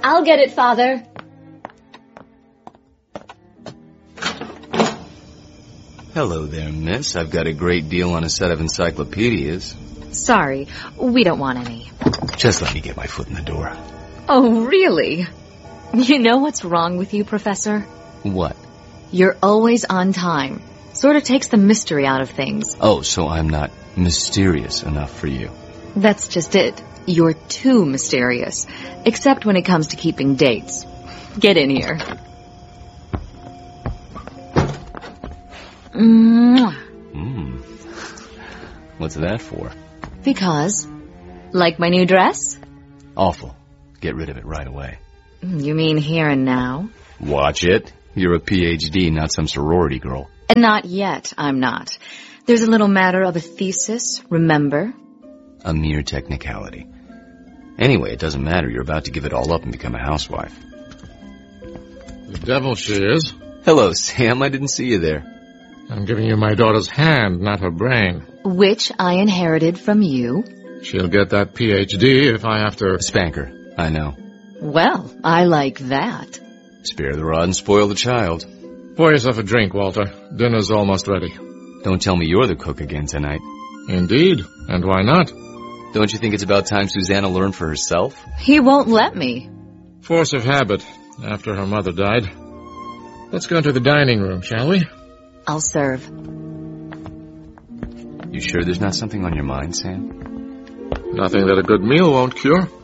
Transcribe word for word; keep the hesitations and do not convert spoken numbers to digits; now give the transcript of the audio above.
I'll get it, Father. Hello there, miss. I've got a great deal on a set of encyclopedias. Sorry, we don't want any. Just let me get my foot in the door. Oh, really? You know what's wrong with you, Professor? What? You're always on time. Sort of takes the mystery out of things. Oh, so I'm not mysterious enough for you. That's just it. You're too mysterious. Except when it comes to keeping dates. Get in here. Mwah. Hmm. What's that for? Because. Like my new dress? Awful. Get rid of it right away. You mean here and now? Watch it. You're a P H D, not some sorority girl. Not yet, I'm not. There's a little matter of a thesis, remember? A mere technicality. Anyway, it doesn't matter. You're about to give it all up and become a housewife. The devil she is. Hello, Sam. I didn't see you there. I'm giving you my daughter's hand, not her brain. Which I inherited from you. She'll get that P H D if I have to... Spank her. I know. Well, I like that. Spare the rod and spoil the child. Pour yourself a drink, Walter. Dinner's almost ready. Don't tell me you're the cook again tonight. Indeed. And why not? Don't you think it's about time Susanna learned for herself? He won't let me. Force of habit, after her mother died. Let's go into the dining room, shall we? I'll serve. You sure there's not something on your mind, Sam? Nothing that a good meal won't cure.